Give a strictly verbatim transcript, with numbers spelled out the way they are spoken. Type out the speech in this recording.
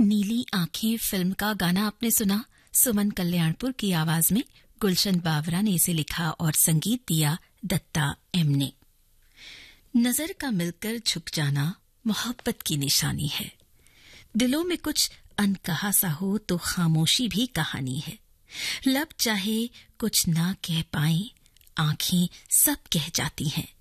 नीली आंखें फिल्म का गाना आपने सुना सुमन कल्याणपुर की आवाज में। गुलशन बावरा ने इसे लिखा और संगीत दिया दत्ता एम ने। नजर का मिलकर झुक जाना मोहब्बत की निशानी है। दिलों में कुछ अनकहा सा हो तो खामोशी भी कहानी है। लब चाहे कुछ ना कह पाए, आंखें सब कह जाती हैं।